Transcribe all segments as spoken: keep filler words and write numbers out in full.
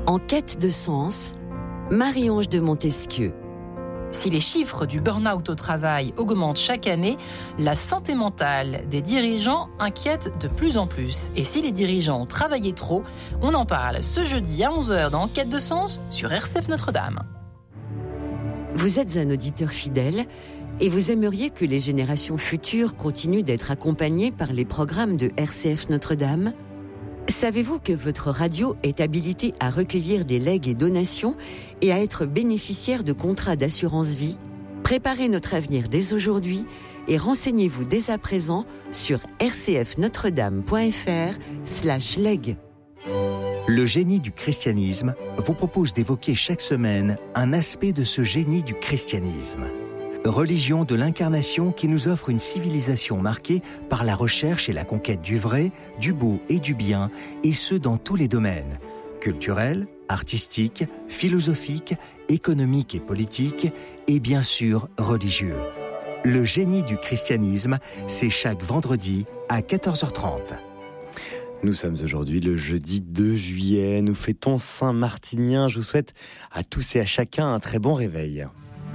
En quête de sens, Marie-Ange de Montesquieu. Si les chiffres du burn-out au travail augmentent chaque année, la santé mentale des dirigeants inquiète de plus en plus. Et si les dirigeants ont travaillé trop, on en parle ce jeudi à onze heures dans En quête de sens sur R C F Notre-Dame. Vous êtes un auditeur fidèle et vous aimeriez que les générations futures continuent d'être accompagnées par les programmes de R C F Notre-Dame ? Savez-vous que votre radio est habilitée à recueillir des legs et donations et à être bénéficiaire de contrats d'assurance vie ? Préparez notre avenir dès aujourd'hui et renseignez-vous dès à présent sur rcfnotredame.fr slash leg. Le génie du christianisme vous propose d'évoquer chaque semaine un aspect de ce génie du christianisme. Religion de l'incarnation qui nous offre une civilisation marquée par la recherche et la conquête du vrai, du beau et du bien, et ce dans tous les domaines, culturels, artistiques, philosophiques, économiques et politiques, et bien sûr religieux. Le génie du christianisme, c'est chaque vendredi à quatorze heures trente. Nous sommes aujourd'hui le jeudi deux juillet, nous fêtons Saint-Martinien. Je vous souhaite à tous et à chacun un très bon réveil.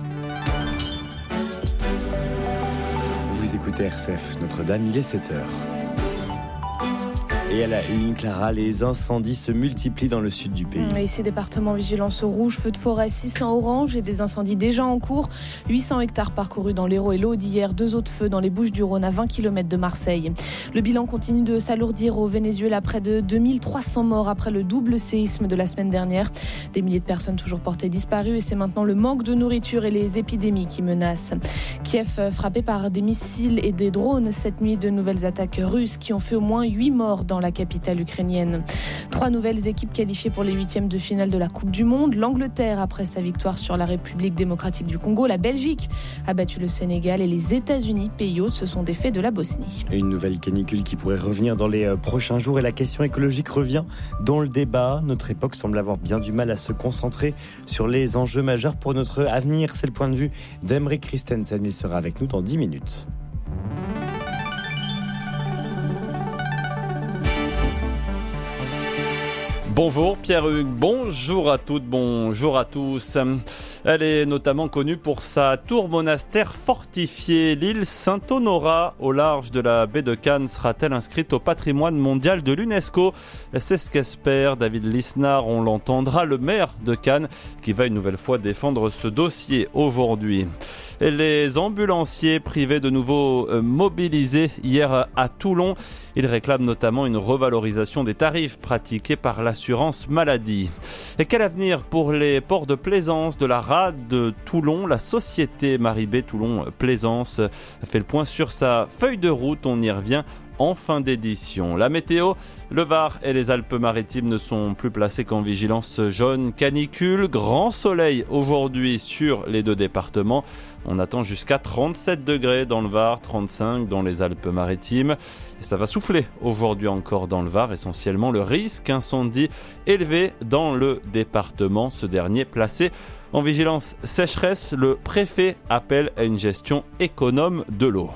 Vous écoutez R C F Notre-Dame, il est sept heures. Et à la une, Clara, les incendies se multiplient dans le sud du pays. Et ces départements vigilance rouge, feux de forêt six cents orange et des incendies déjà en cours. huit cents hectares parcourus dans l'Hérault et l'Aude d'hier. Deux autres feux dans les Bouches-du-Rhône à vingt kilomètres de Marseille. Le bilan continue de s'alourdir au Venezuela. Près de deux mille trois cents morts après le double séisme de la semaine dernière. Des milliers de personnes toujours portées disparues et c'est maintenant le manque de nourriture et les épidémies qui menacent. Kiev frappé par des missiles et des drones cette nuit. De nouvelles attaques russes qui ont fait au moins huit morts dans la capitale ukrainienne. Trois nouvelles équipes qualifiées pour les huitièmes de finale de la Coupe du Monde. L'Angleterre après sa victoire sur la République démocratique du Congo. La Belgique a battu le Sénégal et les États-Unis, pays hôtes, se sont défaits de la Bosnie. Et une nouvelle canicule qui pourrait revenir dans les prochains jours et la question écologique revient dans le débat. Notre époque semble avoir bien du mal à se concentrer sur les enjeux majeurs pour notre avenir. C'est le point de vue d'Aymeric Christensen. Il sera avec nous dans dix minutes. Bonjour Pierre-Hugues, bonjour à toutes, bonjour à tous. Elle est notamment connue pour sa tour monastère fortifiée. L'île Saint-Honorat, au large de la baie de Cannes, sera-t-elle inscrite au patrimoine mondial de l'UNESCO ? C'est ce qu'espère David Lisnard. On l'entendra, le maire de Cannes, qui va une nouvelle fois défendre ce dossier aujourd'hui. Et les ambulanciers privés de nouveau mobilisés hier à Toulon. Ils réclament notamment une revalorisation des tarifs pratiqués par l'assurance maladie. Et quel avenir pour les ports de plaisance de la rade de Toulon ? La société Maribé Toulon Plaisance fait le point sur sa feuille de route. On y revient en fin d'édition. La météo, le Var et les Alpes-Maritimes ne sont plus placés qu'en vigilance jaune canicule. Grand soleil aujourd'hui sur les deux départements. On attend jusqu'à trente-sept degrés dans le Var, trente-cinq dans les Alpes-Maritimes. Et ça va souffler aujourd'hui encore dans le Var. Essentiellement le risque incendie élevé dans le département. Ce dernier placé en vigilance sécheresse. Le préfet appelle à une gestion économe de l'eau.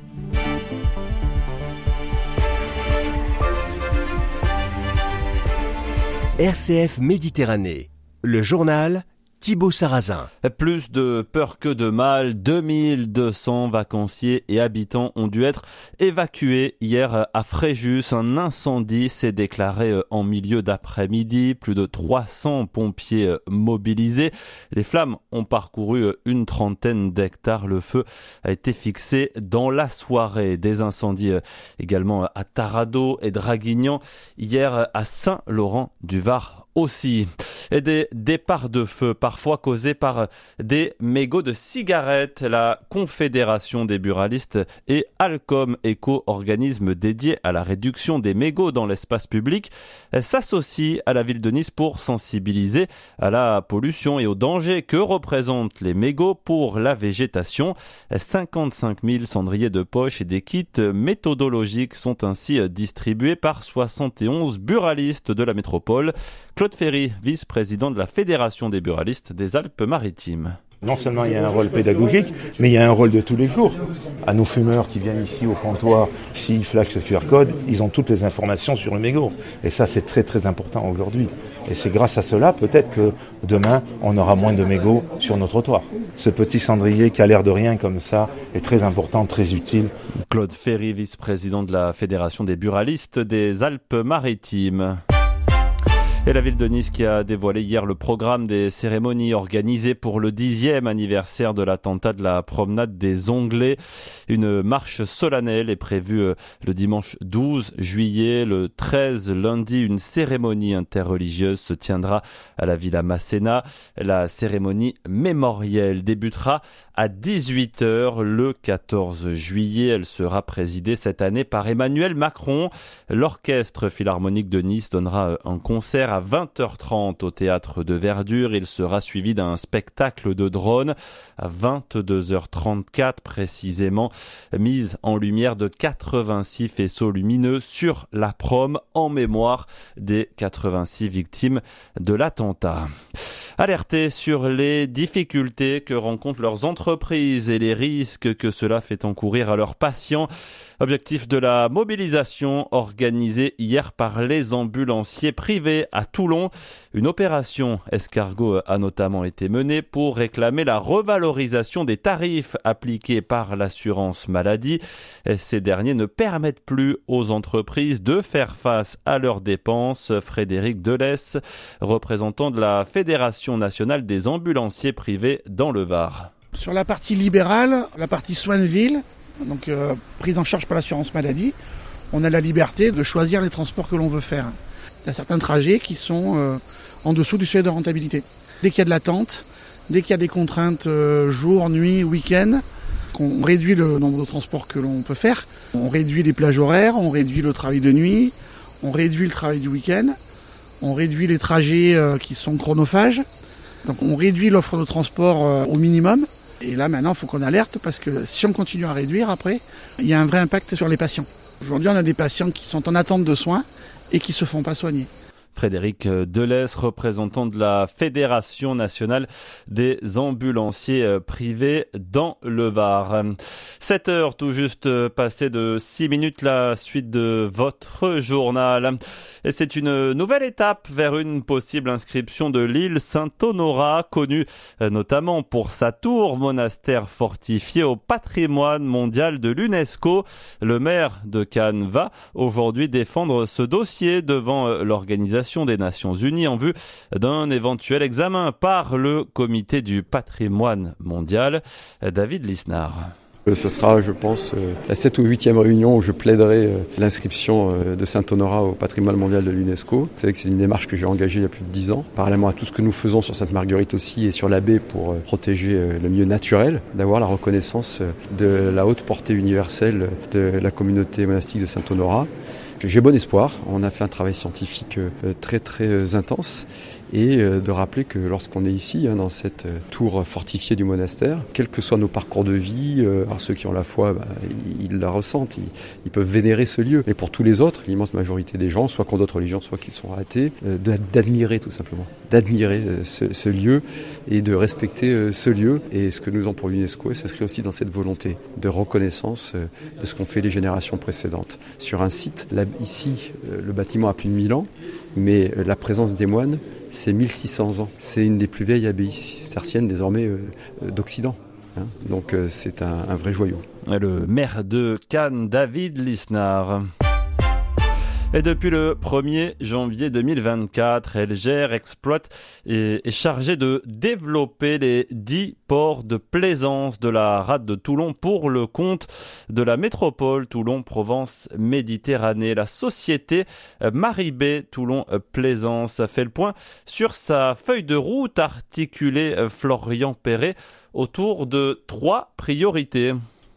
R C F Méditerranée, le journal Thibaut Sarrazin. Plus de peur que de mal, deux mille deux cents vacanciers et habitants ont dû être évacués hier à Fréjus. Un incendie s'est déclaré en milieu d'après-midi, plus de trois cents pompiers mobilisés. Les flammes ont parcouru une trentaine d'hectares. Le feu a été fixé dans la soirée. Des incendies également à Taradot et Draguignan, hier à Saint-Laurent-du-Var aussi. Et des départs de feu parfois causés par des mégots de cigarettes. La Confédération des buralistes et Alcom Eco, organisme dédié à la réduction des mégots dans l'espace public, s'associent à la ville de Nice pour sensibiliser à la pollution et aux dangers que représentent les mégots pour la végétation. cinquante-cinq mille cendriers de poche et des kits méthodologiques sont ainsi distribués par soixante et onze buralistes de la métropole. Claude Ferry, vice-président de la Fédération des buralistes des Alpes-Maritimes. Non seulement il y a un rôle pédagogique, mais il y a un rôle de tous les jours. À nos fumeurs qui viennent ici au comptoir, s'ils flashent ce Q R code, ils ont toutes les informations sur le mégot. Et ça, c'est très très important aujourd'hui. Et c'est grâce à cela, peut-être que demain, on aura moins de mégots sur nos trottoirs. Ce petit cendrier qui a l'air de rien comme ça est très important, très utile. Claude Ferry, vice-président de la Fédération des buralistes des Alpes-Maritimes. Et la ville de Nice qui a dévoilé hier le programme des cérémonies organisées pour le dixième anniversaire de l'attentat de la promenade des Onglets. Une marche solennelle est prévue le dimanche douze juillet. Le treize, lundi, une cérémonie interreligieuse se tiendra à la Villa Masséna. La cérémonie mémorielle débutera à dix-huit heures le quatorze juillet. Elle sera présidée cette année par Emmanuel Macron. L'Orchestre Philharmonique de Nice donnera un concert à vingt heures trente au Théâtre de Verdure. Il sera suivi d'un spectacle de drone à vingt-deux heures trente-quatre précisément, mise en lumière de quatre-vingt-six faisceaux lumineux sur la prom en mémoire des quatre-vingt-six victimes de l'attentat. Alertés sur les difficultés que rencontrent leurs entreprises et les risques que cela fait encourir à leurs patients. Objectif de la mobilisation organisée hier par les ambulanciers privés à Toulon. Une opération escargot a notamment été menée pour réclamer la revalorisation des tarifs appliqués par l'assurance maladie. Ces derniers ne permettent plus aux entreprises de faire face à leurs dépenses. Frédéric Delesse, représentant de la Fédération nationale des ambulanciers privés dans le Var. Sur la partie libérale, la partie soins de ville, donc euh, prise en charge par l'assurance maladie, on a la liberté de choisir les transports que l'on veut faire. Il y a certains trajets qui sont euh, en dessous du seuil de rentabilité. Dès qu'il y a de l'attente, dès qu'il y a des contraintes euh, jour, nuit, week-end, on réduit le nombre de transports que l'on peut faire. On réduit les plages horaires, on réduit le travail de nuit, on réduit le travail du week-end, on réduit les trajets euh, qui sont chronophages. Donc on réduit l'offre de transport euh, au minimum. Et là, maintenant, il faut qu'on alerte parce que si on continue à réduire, après, il y a un vrai impact sur les patients. Aujourd'hui, on a des patients qui sont en attente de soins et qui ne se font pas soigner. Frédéric Delesse, représentant de la Fédération nationale des ambulanciers privés dans le Var. sept heures tout juste passées de six minutes, la suite de votre journal. Et c'est une nouvelle étape vers une possible inscription de l'île Saint-Honorat, connue notamment pour sa tour monastère fortifié au patrimoine mondial de l'UNESCO. Le maire de Cannes va aujourd'hui défendre ce dossier devant l'organisation des Nations Unies en vue d'un éventuel examen par le Comité du patrimoine mondial. David Lisnard. Ce sera, je pense, la septième ou huitième réunion où je plaiderai l'inscription de Saint-Honorat au patrimoine mondial de l'UNESCO. Vous savez que c'est une démarche que j'ai engagée il y a plus de dix ans, parallèlement à tout ce que nous faisons sur Sainte-Marguerite aussi et sur la baie pour protéger le milieu naturel, d'avoir la reconnaissance de la haute portée universelle de la communauté monastique de Saint-Honorat. J'ai bon espoir, on a fait un travail scientifique très très intense et de rappeler que lorsqu'on est ici, dans cette tour fortifiée du monastère, quels que soient nos parcours de vie, alors ceux qui ont la foi, bah, ils la ressentent, ils, ils peuvent vénérer ce lieu. Et pour tous les autres, l'immense majorité des gens, soit qui ont d'autres religions, soit qui sont athées, d'admirer tout simplement, d'admirer ce, ce lieu et de respecter ce lieu. Et ce que nous avons pour l'UNESCO s'inscrit aussi dans cette volonté de reconnaissance de ce qu'ont fait les générations précédentes. Sur un site, là, ici, le bâtiment a plus de mille ans, mais la présence des moines, c'est mille six cents ans. C'est une des plus vieilles abbayes cisterciennes désormais euh, d'Occident. Hein. Donc euh, c'est un, un vrai joyau. Le maire de Cannes, David Lisnard. Et depuis le premier janvier deux mille vingt-quatre, elle gère, exploite et est chargée de développer les dix ports de plaisance de la rade de Toulon pour le compte de la métropole Toulon-Provence-Méditerranée. La société Maribé Toulon-Plaisance a fait le point sur sa feuille de route articulée Florian Perret autour de trois priorités.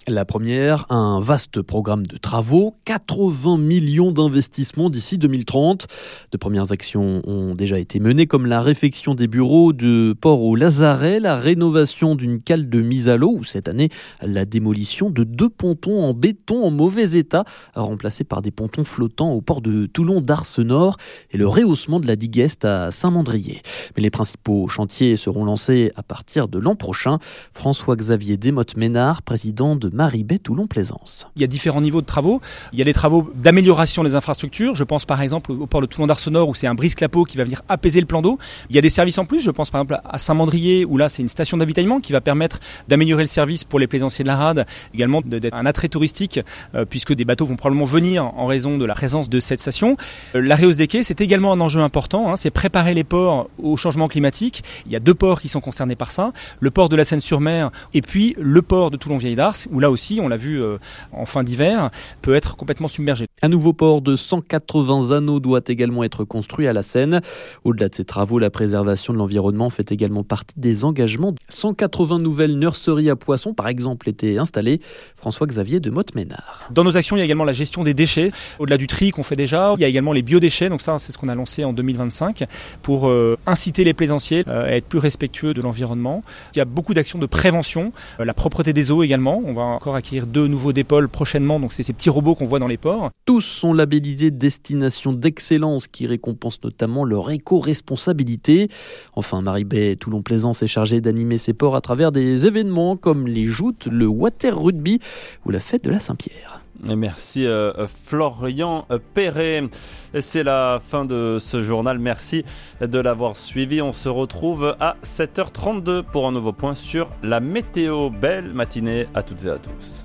La première, un vaste programme de travaux, quatre-vingts millions d'investissements d'ici deux mille trente. De premières actions ont déjà été menées, comme la réfection des bureaux de Port au Lazaret, la rénovation d'une cale de mise à l'eau, ou cette année, la démolition de deux pontons en béton en mauvais état, remplacés par des pontons flottants au port de Toulon d'Arse-Nord, et le rehaussement de la digue Est à Saint-Mandrier. Mais les principaux chantiers seront lancés à partir de l'an prochain. François-Xavier Desmottes-Ménard, président de Maribet Toulon-Plaisance. Il y a différents niveaux de travaux. Il y a les travaux d'amélioration des infrastructures. Je pense par exemple au port de Toulon d'Arse-Nord où c'est un brise-clapot qui va venir apaiser le plan d'eau. Il y a des services en plus. Je pense par exemple à Saint-Mandrier où là c'est une station d'avitaillement qui va permettre d'améliorer le service pour les plaisanciers de la rade. Également d'être un attrait touristique euh, puisque des bateaux vont probablement venir en raison de la présence de cette station. Euh, la rehausse des quais, c'est également un enjeu important. Hein, c'est préparer les ports au changement climatique. Il y a deux ports qui sont concernés par ça. Le port de la Seine-sur-Mer et puis le port de Toulon-Vieille d'Ars où là aussi, on l'a vu euh, en fin d'hiver, peut être complètement submergé. Un nouveau port de cent quatre-vingts anneaux doit également être construit à la Seine. Au-delà de ces travaux, la préservation de l'environnement fait également partie des engagements. cent quatre-vingts nouvelles nurseries à poissons, par exemple, étaient installées. François-Xavier Desmottes-Ménard. Dans nos actions, il y a également la gestion des déchets. Au-delà du tri qu'on fait déjà, il y a également les biodéchets. Donc ça, c'est ce qu'on a lancé en deux mille vingt-cinq pour euh, inciter les plaisanciers euh, à être plus respectueux de l'environnement. Il y a beaucoup d'actions de prévention, euh, la propreté des eaux également. On va encore acquérir deux nouveaux dépôles prochainement. Donc c'est ces petits robots qu'on voit dans les ports. Tous sont labellisés destination d'excellence qui récompense notamment leur éco-responsabilité. Enfin, Maribet Toulon-Plaisance est chargée d'animer ces ports à travers des événements comme les joutes, le water rugby ou la fête de la Saint-Pierre. Et merci euh, Florian Perret. C'est la fin de ce journal. Merci de l'avoir suivi. On se retrouve à sept heures trente-deux pour un nouveau point sur la météo. Belle matinée à toutes et à tous.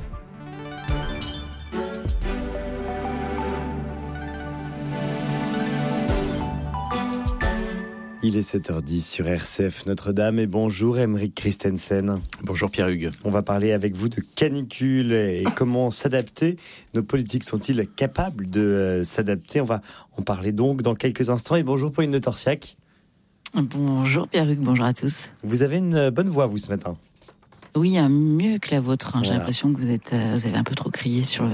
Il est sept heures dix sur R C F Notre-Dame et bonjour Aymeric Christensen. Bonjour Pierre-Hugues. On va parler avec vous de canicule et comment s'adapter. Nos politiques sont-ils capables de euh, s'adapter? On va en parler donc dans quelques instants. Et bonjour Pauline de Torsiac. Bonjour Pierre-Hugues, bonjour à tous. Vous avez une bonne voix vous ce matin. Oui, hein, mieux que la vôtre. Hein. J'ai voilà. l'impression que vous êtes, euh, vous avez un peu trop crié sur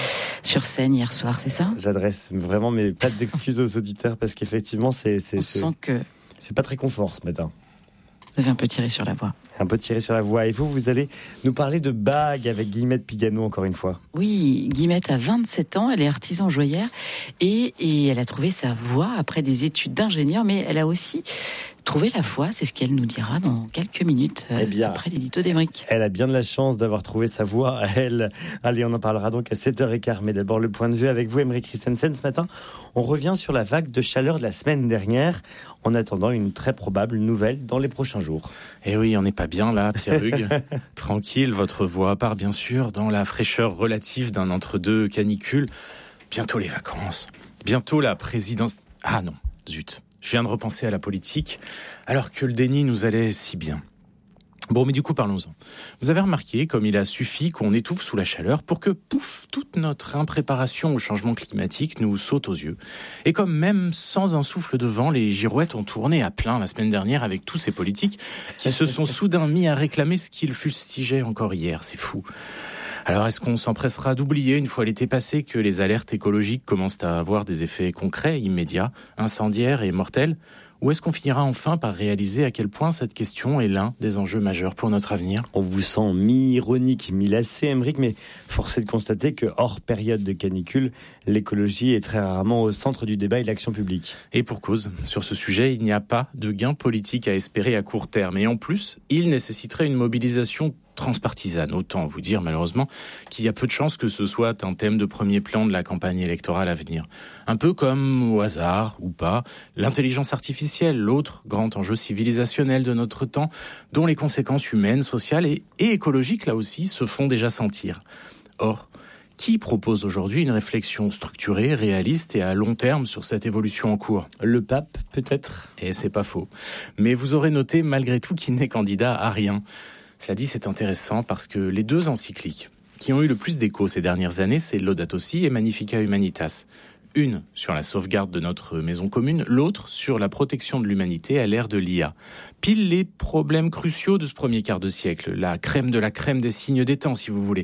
sur scène hier soir, c'est ça? J'adresse vraiment mes pas d'excuses aux auditeurs parce qu'effectivement c'est c'est On c'est, sent que c'est pas très confort ce matin. Vous avez un peu tiré sur la voix. Un peu tiré sur la voix. Et vous, vous allez nous parler de bagues avec Guillemette Pigano encore une fois. Oui, Guillemette a vingt-sept ans, elle est artisan joaillère et, et elle a trouvé sa voie après des études d'ingénieur, mais elle a aussi trouvé la foi, c'est ce qu'elle nous dira dans quelques minutes euh, eh bien, après l'édito d'Aymeric. Elle a bien de la chance d'avoir trouvé sa voie, elle. Allez, on en parlera donc à sept heures quinze. Mais d'abord, le point de vue avec vous, Aymeric Christensen. Ce matin, on revient sur la vague de chaleur de la semaine dernière, en attendant une très probable nouvelle dans les prochains jours. Eh oui, on n'est pas bien là, Pierre-Hugues. Tranquille, votre voix part bien sûr dans la fraîcheur relative d'un entre-deux canicule. Bientôt les vacances, bientôt la présidence... Ah non, zut. Je viens de repenser à la politique, alors que le déni nous allait si bien. Bon, mais du coup, parlons-en. Vous avez remarqué comme il a suffi qu'on étouffe sous la chaleur pour que, pouf, toute notre impréparation au changement climatique nous saute aux yeux. Et comme même sans un souffle de vent, les girouettes ont tourné à plein la semaine dernière avec tous ces politiques qui se sont soudain mis à réclamer ce qu'ils fustigeaient encore hier. C'est fou. Alors, est-ce qu'on s'empressera d'oublier, une fois l'été passé, que les alertes écologiques commencent à avoir des effets concrets, immédiats, incendiaires et mortels? Ou est-ce qu'on finira enfin par réaliser à quel point cette question est l'un des enjeux majeurs pour notre avenir? On vous sent mi-ironique, mi-lassé, Aymeric, mais force est de constater que, hors période de canicule, l'écologie est très rarement au centre du débat et de l'action publique. Et pour cause, sur ce sujet, il n'y a pas de gain politique à espérer à court terme. Et en plus, il nécessiterait une mobilisation transpartisane. Autant vous dire malheureusement qu'il y a peu de chances que ce soit un thème de premier plan de la campagne électorale à venir. Un peu comme, au hasard ou pas, l'intelligence artificielle, l'autre grand enjeu civilisationnel de notre temps, dont les conséquences humaines, sociales et, et écologiques, là aussi, se font déjà sentir. Or, qui propose aujourd'hui une réflexion structurée, réaliste et à long terme sur cette évolution en cours? Le pape, peut-être? Et c'est pas faux. Mais vous aurez noté malgré tout qu'il n'est candidat à rien. Cela dit, c'est intéressant parce que les deux encycliques qui ont eu le plus d'écho ces dernières années, c'est Laudato Si et Magnificat Humanitas. Une sur la sauvegarde de notre maison commune, l'autre sur la protection de l'humanité à l'ère de l'I A. Pile les problèmes cruciaux de ce premier quart de siècle, la crème de la crème des signes des temps, si vous voulez.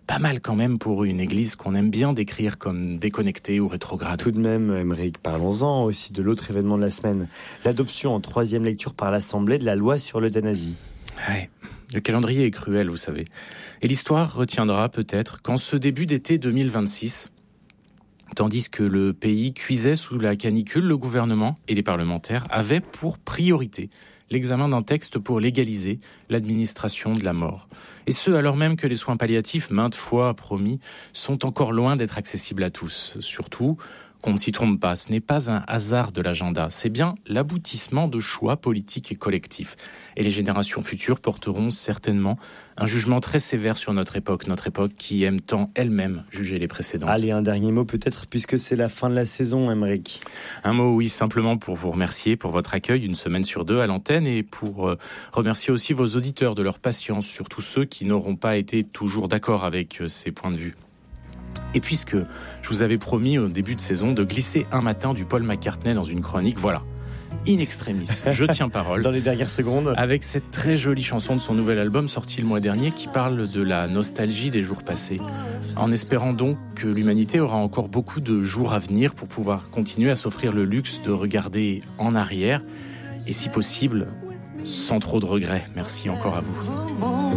Pas mal quand même pour une église qu'on aime bien décrire comme déconnectée ou rétrograde. Tout de même, Aymeric, parlons-en aussi de l'autre événement de la semaine. L'adoption en troisième lecture par l'Assemblée de la loi sur l'euthanasie. Ouais. Le calendrier est cruel, vous savez. Et l'histoire retiendra peut-être qu'en ce début d'été deux mille vingt-six, tandis que le pays cuisait sous la canicule, le gouvernement et les parlementaires avaient pour priorité l'examen d'un texte pour légaliser l'administration de la mort. Et ce, alors même que les soins palliatifs, maintes fois promis, sont encore loin d'être accessibles à tous. Surtout, qu'on ne s'y trompe pas, ce n'est pas un hasard de l'agenda, c'est bien l'aboutissement de choix politiques et collectifs. Et les générations futures porteront certainement un jugement très sévère sur notre époque, notre époque qui aime tant elle-même juger les précédentes. Allez, un dernier mot peut-être, puisque c'est la fin de la saison, Aymeric. Un mot, oui, simplement pour vous remercier pour votre accueil une semaine sur deux à l'antenne et pour euh, remercier aussi vos auditeurs de leur patience, surtout ceux qui n'auront pas été toujours d'accord avec euh, ces points de vue. Et puisque je vous avais promis au début de saison de glisser un matin du Paul McCartney dans une chronique, voilà, in extremis, je tiens parole. Dans les dernières secondes. Avec cette très jolie chanson de son nouvel album sorti le mois dernier qui parle de la nostalgie des jours passés. En espérant donc que l'humanité aura encore beaucoup de jours à venir pour pouvoir continuer à s'offrir le luxe de regarder en arrière et si possible, sans trop de regrets. Merci encore à vous.